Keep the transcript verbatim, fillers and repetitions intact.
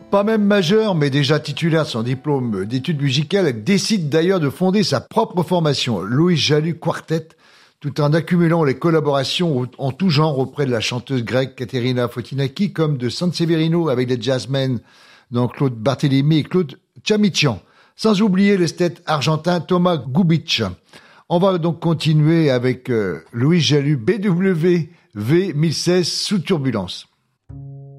Pas même majeur, mais déjà titulaire de son diplôme d'études musicales, elle décide d'ailleurs de fonder sa propre formation, Louis Jalud Quartet, tout en accumulant les collaborations en tout genre auprès de la chanteuse grecque Katerina Fotinaki, comme de Sanseverino avec les jazzmen, donc Claude Barthélémy et Claude Tchamichian, sans oublier l'esthète argentin Thomas Gubitsch. On va donc continuer avec euh, Louis Jalud B W V mille seize sous turbulence.